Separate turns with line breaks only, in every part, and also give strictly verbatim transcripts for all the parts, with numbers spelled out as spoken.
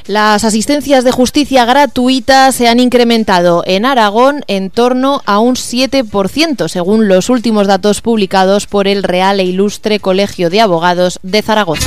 Las asistencias de justicia gratuita se han incrementado en Aragón en torno a un siete por ciento, según los últimos datos publicados por el Real e Ilustre Colegio de Abogados de Zaragoza.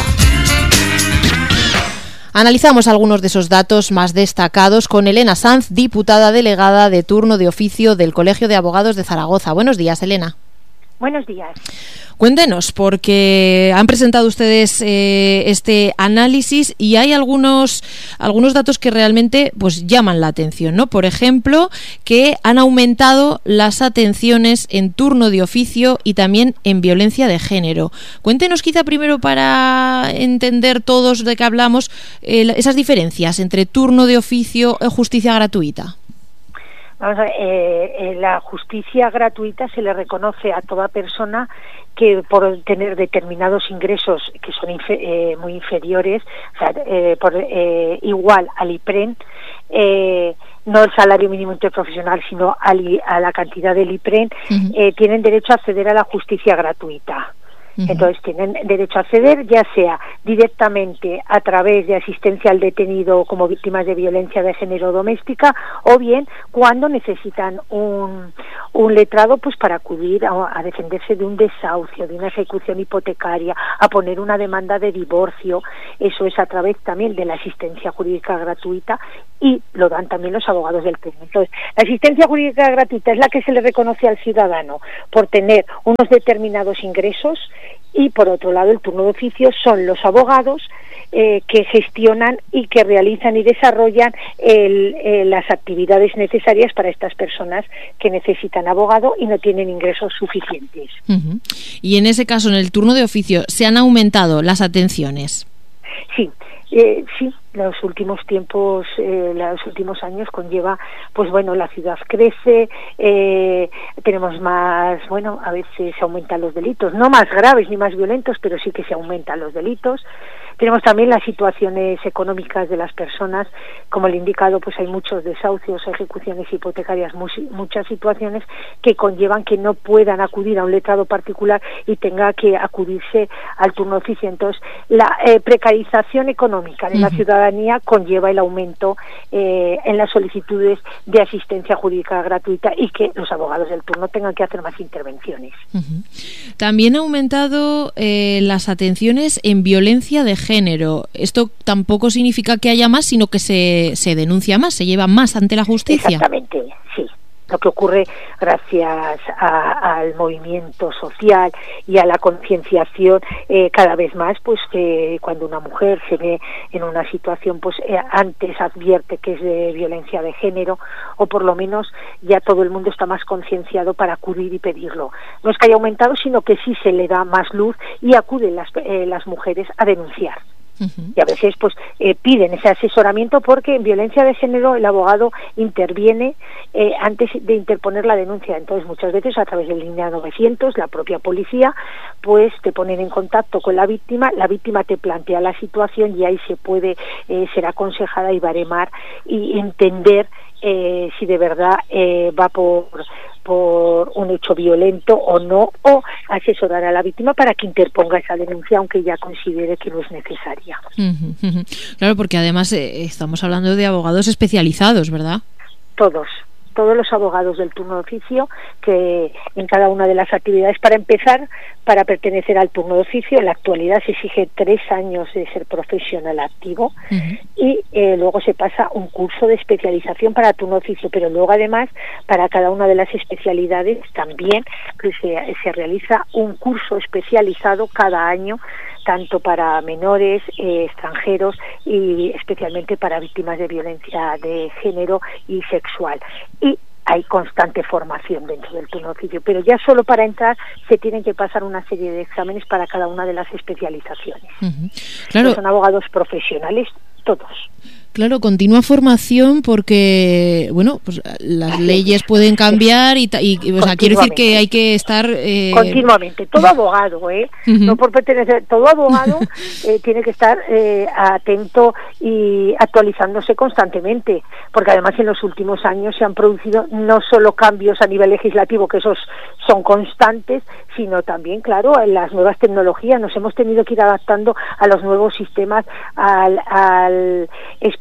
Analizamos algunos de esos datos más destacados con Elena Sanz, diputada delegada de turno de oficio del Colegio de Abogados de Zaragoza. Buenos días, Elena.
Buenos días.
Cuéntenos, porque han presentado ustedes eh, este análisis y hay algunos algunos datos que realmente pues llaman la atención, ¿no? Por ejemplo, que han aumentado las atenciones en turno de oficio y también en violencia de género. Cuéntenos quizá primero, para entender todos de qué hablamos, eh, esas diferencias entre turno de oficio y justicia gratuita.
Vamos a ver, eh, eh, la justicia gratuita se le reconoce a toda persona que por tener determinados ingresos que son infe- eh, muy inferiores, o sea, eh, por, eh, igual al IPREN, eh, no el salario mínimo interprofesional, sino al, a la cantidad del IPREN, uh-huh. eh, tienen derecho a acceder a la justicia gratuita. Uh-huh. Entonces tienen derecho a acceder, ya sea directamente a través de asistencia al detenido como víctimas de violencia de género doméstica, o bien cuando necesitan un, un letrado pues para acudir a, a defenderse de un desahucio, de una ejecución hipotecaria, a poner una demanda de divorcio. Eso es a través también de la asistencia jurídica gratuita, y lo dan también los abogados del turno. Entonces, la asistencia jurídica gratuita es la que se le reconoce al ciudadano por tener unos determinados ingresos, y por otro lado el turno de oficio son los abogados eh, que gestionan y que realizan y desarrollan el, eh, las actividades necesarias para estas personas que necesitan abogado y no tienen ingresos suficientes.
Uh-huh. Y en ese caso, en el turno de oficio, ¿se han aumentado las atenciones?
Sí, eh, sí. Los últimos tiempos, eh, los últimos años conlleva, pues bueno, la ciudad crece, eh, tenemos más, bueno, a veces se aumentan los delitos, no más graves ni más violentos, pero sí que se aumentan los delitos. Tenemos también las situaciones económicas de las personas, como el indicado, pues hay muchos desahucios, ejecuciones hipotecarias, mu- muchas situaciones que conllevan que no puedan acudir a un letrado particular y tenga que acudirse al turno de oficio. Entonces, la eh, precarización económica de uh-huh. la ciudadanía conlleva el aumento eh, en las solicitudes de asistencia jurídica gratuita y que los abogados del turno tengan que hacer más intervenciones.
Uh-huh. También ha aumentado eh, las atenciones en violencia de género. Esto tampoco significa que haya más, sino que se, se denuncia más, se lleva más ante la justicia.
Exactamente, sí. Lo que ocurre gracias a, al movimiento social y a la concienciación eh, cada vez más, pues que cuando una mujer se ve en una situación, pues eh, antes advierte que es de violencia de género, o por lo menos ya todo el mundo está más concienciado para acudir y pedirlo. No es que haya aumentado, sino que sí se le da más luz y acuden las, eh, las mujeres a denunciar. Uh-huh. Y a veces pues eh, piden ese asesoramiento, porque en violencia de género el abogado interviene eh, antes de interponer la denuncia. Entonces muchas veces a través del línea novecientos, la propia policía pues te ponen en contacto con la víctima, la víctima te plantea la situación y ahí se puede eh, ser aconsejada y baremar y entender eh, si de verdad eh, va por por un hecho violento o no, o asesorar a la víctima para que interponga esa denuncia aunque ella considere que no es necesaria.
Uh-huh, uh-huh. Claro, porque además eh, estamos hablando de abogados especializados, ¿verdad?
Todos. Todos los abogados del turno de oficio, que en cada una de las actividades, para empezar, para pertenecer al turno de oficio, en la actualidad se exige tres años de ser profesional activo, uh-huh. y eh, luego se pasa un curso de especialización para turno de oficio, pero luego además para cada una de las especialidades también que se, se realiza un curso especializado cada año, tanto para menores, eh, extranjeros y especialmente para víctimas de violencia de género y sexual. Y hay constante formación dentro del turno de oficio, pero ya solo para entrar se tienen que pasar una serie de exámenes para cada una de las especializaciones. Uh-huh. Claro. Pues son abogados profesionales todos.
Claro, continua formación, porque, bueno, pues las leyes pueden cambiar y, y o sea, quiero decir que hay que estar... Eh...
Continuamente, todo abogado, ¿eh? Uh-huh. No por pertenecer, todo abogado eh, tiene que estar eh, atento y actualizándose constantemente, porque además en los últimos años se han producido no solo cambios a nivel legislativo, que esos son constantes, sino también, claro, en las nuevas tecnologías. Nos hemos tenido que ir adaptando a los nuevos sistemas, al, al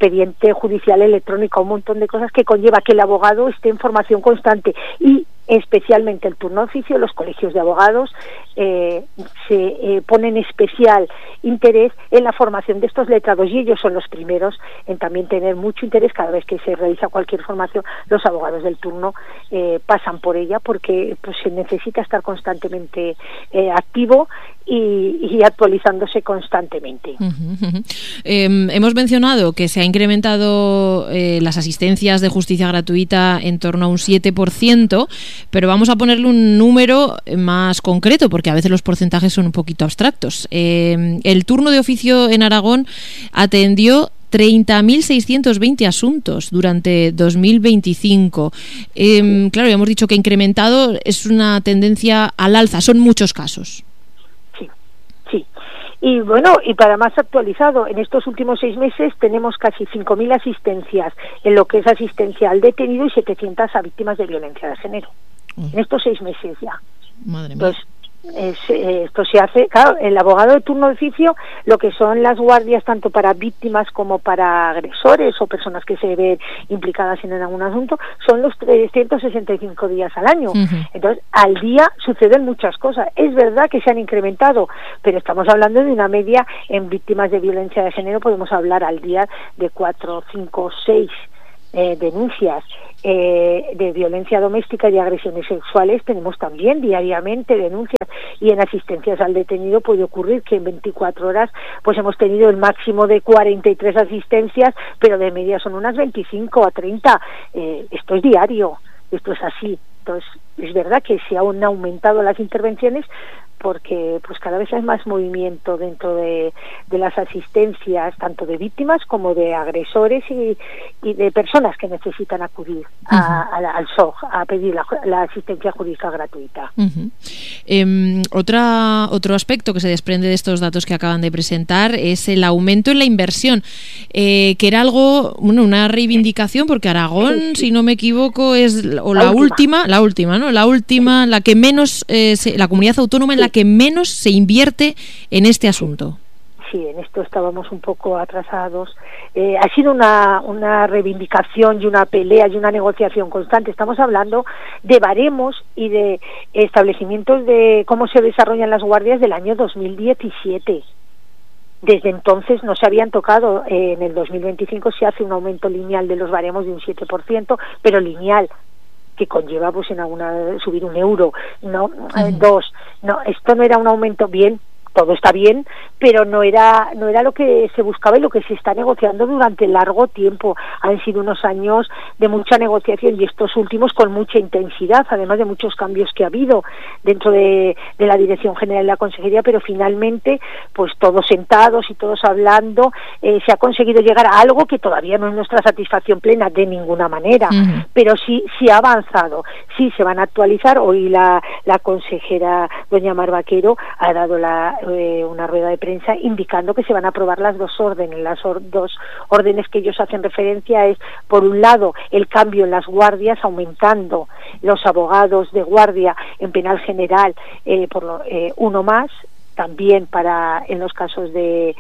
expediente judicial electrónico, un montón de cosas que conlleva que el abogado esté en formación constante, y especialmente el turno de oficio. Los colegios de abogados eh, se eh, ponen especial interés en la formación de estos letrados, y ellos son los primeros en también tener mucho interés cada vez que se realiza cualquier formación. Los abogados del turno eh, pasan por ella porque pues se necesita estar constantemente eh, activo y, y actualizándose constantemente.
Uh-huh, uh-huh. Eh, hemos mencionado que se ha incrementado eh, las asistencias de justicia gratuita en torno a un siete por ciento, pero vamos a ponerle un número más concreto, porque a veces los porcentajes son un poquito abstractos. Eh, el turno de oficio en Aragón atendió treinta mil seiscientos veinte asuntos durante dos mil veinticinco. Eh, claro, ya hemos dicho que incrementado, es una tendencia al alza, son muchos casos.
Sí, sí. Y bueno, y para más actualizado, en estos últimos seis meses tenemos casi cinco mil asistencias en lo que es asistencia al detenido y setecientas a víctimas de violencia de género. Uh. En estos seis meses ya.
Madre mía.
Pues, Es, eh, esto se hace, claro, el abogado de turno de oficio, lo que son las guardias tanto para víctimas como para agresores o personas que se ven implicadas en algún asunto, son los trescientos sesenta y cinco días al año. Uh-huh. Entonces, al día suceden muchas cosas. Es verdad que se han incrementado, pero estamos hablando de una media en víctimas de violencia de género, podemos hablar al día de cuatro, cinco, seis eh, denuncias. Eh, de violencia doméstica y agresiones sexuales tenemos también diariamente denuncias, y en asistencias al detenido puede ocurrir que en veinticuatro horas pues hemos tenido el máximo de cuarenta y tres asistencias, pero de media son unas veinticinco a treinta. Eh, esto es diario, esto es así. Entonces es verdad que se han aumentado las intervenciones porque pues cada vez hay más movimiento dentro de, de las asistencias, tanto de víctimas como de agresores y, y de personas que necesitan acudir a, uh-huh. a la, al S O G a pedir la, la asistencia jurídica gratuita.
Uh-huh. Eh, otra, otro aspecto que se desprende de estos datos que acaban de presentar es el aumento en la inversión, eh, que era algo, bueno, una reivindicación, porque Aragón, sí, sí. si no me equivoco, es o la, la última. última, la última, ¿no? La última, sí. la que menos, eh, se, la comunidad autónoma en sí. la que menos se invierte en este asunto.
Sí, en esto estábamos un poco atrasados. Eh, ha sido una, una reivindicación y una pelea y una negociación constante. Estamos hablando de baremos y de establecimientos de cómo se desarrollan las guardias del año dos mil diecisiete. Desde entonces no se habían tocado. Eh, en el dos mil veinticinco se hace un aumento lineal de los baremos de un siete por ciento, pero lineal, que conlleva pues en alguna subir un euro, no uh-huh. eh, dos. No, esto no era un aumento bien. Todo está bien, pero no era no era lo que se buscaba y lo que se está negociando durante largo tiempo. Han sido unos años de mucha negociación, y estos últimos con mucha intensidad, además de muchos cambios que ha habido dentro de, de la Dirección General de la Consejería, pero finalmente, pues todos sentados y todos hablando, eh, se ha conseguido llegar a algo que todavía no es nuestra satisfacción plena de ninguna manera, uh-huh. pero sí, sí ha avanzado, sí se van a actualizar. Hoy la, la consejera doña Mar Vaquero ha dado la Eh, una rueda de prensa indicando que se van a aprobar las dos órdenes. Las or- dos órdenes que ellos hacen referencia es, por un lado, el cambio en las guardias, aumentando los abogados de guardia en penal general eh, por lo, eh, uno más, también para en los casos de,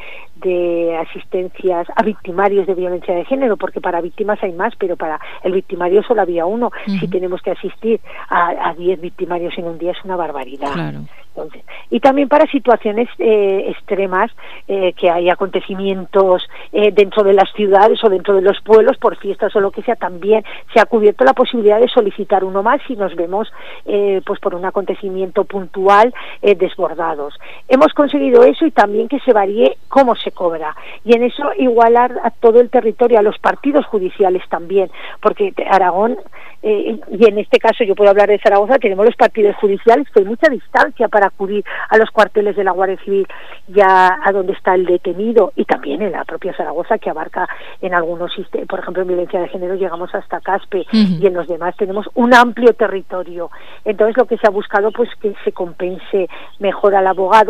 de asistencias a victimarios de violencia de género, porque para víctimas hay más, pero para el victimario solo había uno. Uh-huh. Si tenemos que asistir a, a diez victimarios en un día es una barbaridad.
Claro.
Entonces, y también para situaciones eh, extremas, eh, que hay acontecimientos eh, dentro de las ciudades o dentro de los pueblos, por fiestas o lo que sea, también se ha cubierto la posibilidad de solicitar uno más si nos vemos eh, pues por un acontecimiento puntual eh, desbordados. Hemos conseguido eso, y también que se varíe cómo se cobra, y en eso igualar a todo el territorio, a los partidos judiciales también, porque Aragón, eh, y en este caso yo puedo hablar de Zaragoza, tenemos los partidos judiciales que hay mucha distancia para acudir a los cuarteles de la Guardia Civil, ya a donde está el detenido, y también en la propia Zaragoza, que abarca en algunos sistemas, por ejemplo en violencia de género llegamos hasta Caspe, uh-huh. y en los demás tenemos un amplio territorio. Entonces lo que se ha buscado pues que se compense mejor al abogado,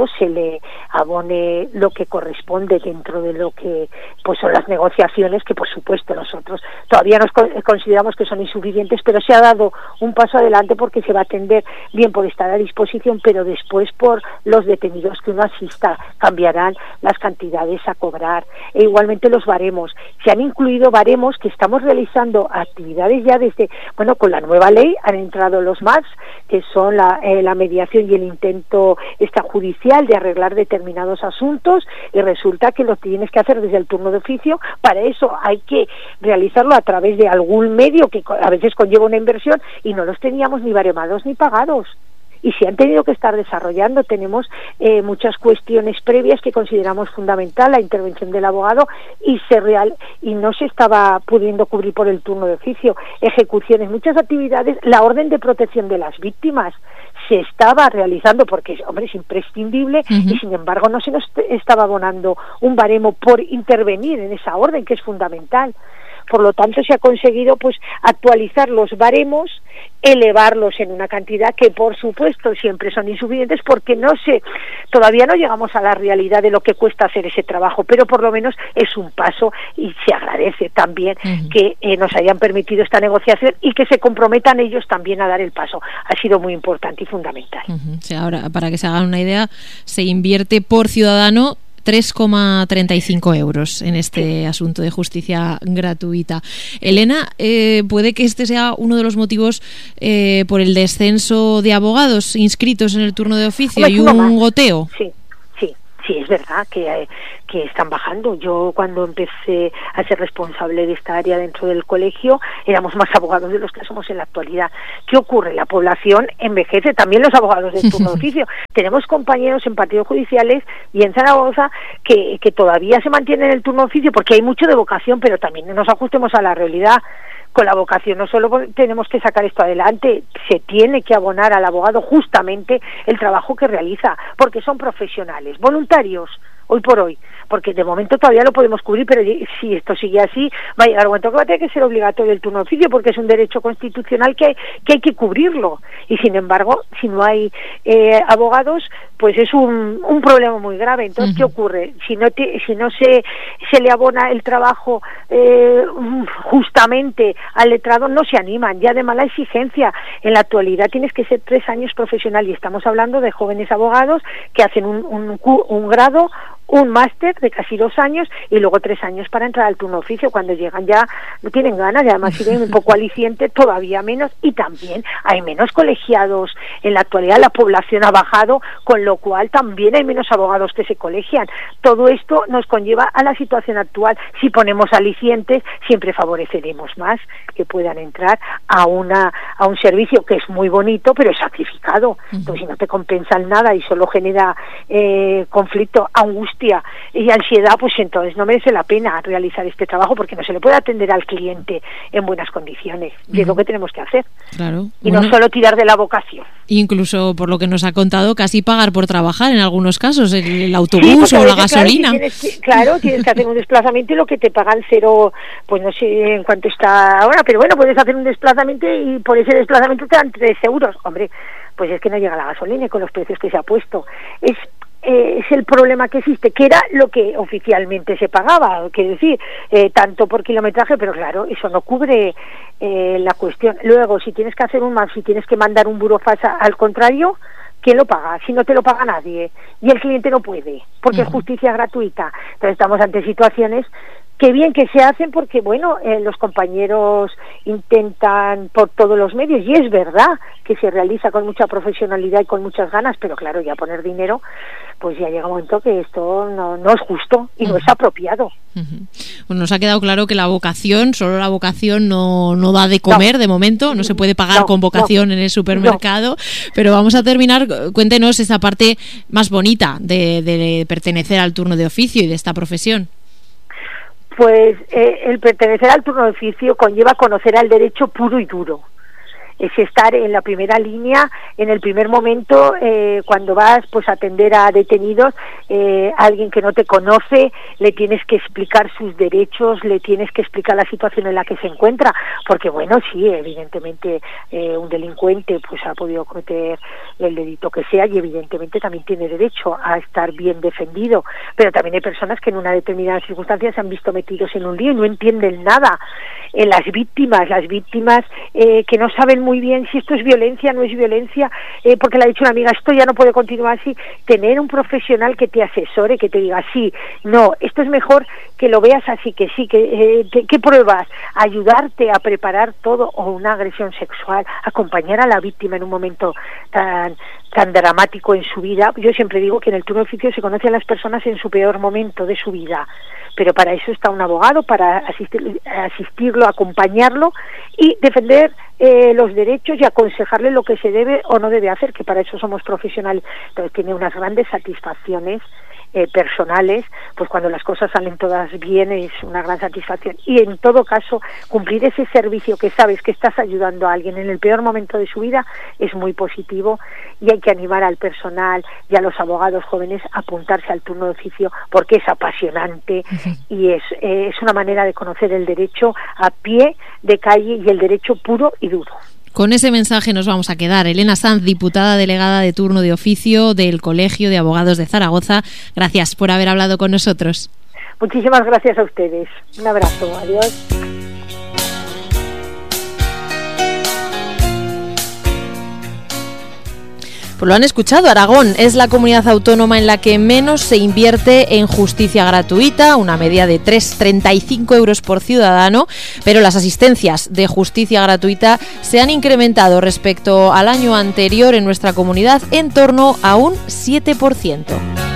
abogado se le abone lo que corresponde dentro de lo que pues son las negociaciones, que por supuesto nosotros todavía nos consideramos que son insuficientes, pero se ha dado un paso adelante porque se va a atender bien por estar a disposición, pero después por los detenidos que uno asista cambiarán las cantidades a cobrar, e igualmente los baremos. Se han incluido baremos que estamos realizando actividades ya desde, bueno, con la nueva ley han entrado los M A Ds, que son la, eh, la mediación y el intento extrajudicial de arreglar determinados asuntos, y resulta que lo tienes que hacer desde el turno de oficio. Para eso hay que realizarlo a través de algún medio que a veces conlleva una inversión, y no los teníamos ni baremados ni pagados. Y se han tenido que estar desarrollando. Tenemos eh, muchas cuestiones previas que consideramos fundamental, la intervención del abogado, y se real y no se estaba pudiendo cubrir por el turno de oficio. Ejecuciones, muchas actividades, la orden de protección de las víctimas se estaba realizando porque, hombre, es imprescindible, uh-huh. y sin embargo no se nos estaba abonando un baremo por intervenir en esa orden, que es fundamental. Por lo tanto, se ha conseguido pues actualizar los baremos, elevarlos en una cantidad que por supuesto siempre son insuficientes, porque no sé, todavía no llegamos a la realidad de lo que cuesta hacer ese trabajo, pero por lo menos es un paso, y se agradece también uh-huh. que eh, nos hayan permitido esta negociación y que se comprometan ellos también a dar el paso. Ha sido muy importante y fundamental.
Uh-huh. O sea, ahora, para que se hagan una idea, se invierte por ciudadano tres coma treinta y cinco euros en este sí. asunto de justicia gratuita. Elena, eh, ¿puede que este sea uno de los motivos eh, por el descenso de abogados inscritos en el turno de oficio y un más. goteo?
Sí, sí, sí, es verdad que, eh, que están bajando. Yo cuando empecé a ser responsable de esta área dentro del colegio éramos más abogados de los que somos en la actualidad. ¿Qué ocurre? La población envejece, también los abogados del turno de oficio. Tenemos compañeros en partidos judiciales y en Zaragoza que, que todavía se mantienen en el turno de oficio porque hay mucho de vocación, pero también no nos ajustemos a la realidad. Con la vocación no solo tenemos que sacar esto adelante, se tiene que abonar al abogado justamente el trabajo que realiza, porque son profesionales, voluntarios, hoy por hoy, porque de momento todavía lo podemos cubrir, pero si esto sigue así, va a llegar un momento que va a tener que ser obligatorio el turno de oficio, porque es un derecho constitucional que, que hay que cubrirlo, y sin embargo, si no hay eh, abogados, pues es un, un problema muy grave. Entonces, uh-huh. ¿qué ocurre? Si no te, si no se, se le abona el trabajo eh, justamente al letrado, no se animan, ya de mala exigencia. En la actualidad tienes que ser tres años profesional, y estamos hablando de jóvenes abogados que hacen un, un, un grado, un máster de casi dos años y luego tres años para entrar al turno de oficio. Cuando llegan ya no tienen ganas, y además si ven un poco aliciente, todavía menos, y también hay menos colegiados. En la actualidad la población ha bajado, con lo cual también hay menos abogados que se colegian. Todo esto nos conlleva a la situación actual. Si ponemos alicientes, siempre favoreceremos más que puedan entrar a una a un servicio que es muy bonito, pero es sacrificado. Entonces, si no te compensan nada y solo genera eh, conflicto, angustia y ansiedad, pues entonces no merece la pena realizar este trabajo, porque no se le puede atender al cliente en buenas condiciones, y uh-huh. es lo que tenemos que hacer.
Claro.
Y
bueno,
no solo tirar de la vocación.
Incluso, por lo que nos ha contado, casi pagar por trabajar en algunos casos, el, el autobús sí, o la gasolina.
Claro, si tienes que, claro, tienes que hacer un desplazamiento, y lo que te pagan cero, pues no sé en cuánto está ahora, pero bueno, puedes hacer un desplazamiento y por ese desplazamiento te dan tres euros. Hombre, pues es que no llega la gasolina con los precios que se ha puesto. Es Eh, es el problema que existe, que era lo que oficialmente se pagaba, quiero decir, eh, tanto por kilometraje, pero claro, eso no cubre eh, la cuestión. Luego, si tienes que hacer un M A P, si tienes que mandar un burofax al contrario, ¿quién lo paga? Si no te lo paga nadie, y el cliente no puede, porque uh-huh. es justicia gratuita. Entonces estamos ante situaciones que bien que se hacen, porque bueno, eh, los compañeros intentan por todos los medios, y es verdad que se realiza con mucha profesionalidad y con muchas ganas, pero claro, ya poner dinero, pues ya llega un momento que esto no, no es justo y uh-huh. no es apropiado.
Uh-huh. Bueno, nos ha quedado claro que la vocación, solo la vocación no, no da de comer no. de momento, no se puede pagar no, con vocación no. en el supermercado, no. pero vamos a terminar, cuéntenos esa parte más bonita de, de pertenecer al turno de oficio y de esta profesión.
Pues eh, el pertenecer al turno de oficio conlleva conocer al derecho puro y duro. es estar en la primera línea, en el primer momento, eh, cuando vas pues a atender a detenidos, eh, a alguien que no te conoce, le tienes que explicar sus derechos, le tienes que explicar la situación en la que se encuentra, porque bueno, sí, evidentemente eh, un delincuente pues ha podido cometer el delito que sea y evidentemente también tiene derecho a estar bien defendido, pero también hay personas que en una determinada circunstancia se han visto metidos en un lío y no entienden nada. Eh, las víctimas, las víctimas eh, que no saben muy bien si esto es violencia, no es violencia, eh, porque le ha dicho una amiga, esto ya no puede continuar así, tener un profesional que te asesore, que te diga, sí, no, esto es mejor que lo veas así, que sí, que, eh, que, que pruebas, ayudarte a preparar todo, o una agresión sexual, acompañar a la víctima en un momento tan tan dramático en su vida. Yo siempre digo que en el turno de oficio se conoce a las personas en su peor momento de su vida, pero para eso está un abogado, para asistir, asistirlo, acompañarlo y defender eh, los derechos y aconsejarle lo que se debe o no debe hacer, que para eso somos profesionales. Entonces tiene unas grandes satisfacciones Eh, personales, pues cuando las cosas salen todas bien es una gran satisfacción, y en todo caso cumplir ese servicio que sabes que estás ayudando a alguien en el peor momento de su vida es muy positivo, y hay que animar al personal y a los abogados jóvenes a apuntarse al turno de oficio porque es apasionante. Uh-huh. Y es, eh, es una manera de conocer el derecho a pie de calle y el derecho puro y duro.
Con ese mensaje nos vamos a quedar. Elena Sanz, diputada delegada de turno de oficio del Colegio de Abogados de Zaragoza, gracias por haber hablado con nosotros.
Muchísimas gracias a ustedes. Un abrazo. Adiós.
Pues lo han escuchado, Aragón es la comunidad autónoma en la que menos se invierte en justicia gratuita, una media de tres coma treinta y cinco euros por ciudadano, pero las asistencias de justicia gratuita se han incrementado respecto al año anterior en nuestra comunidad en torno a un siete por ciento.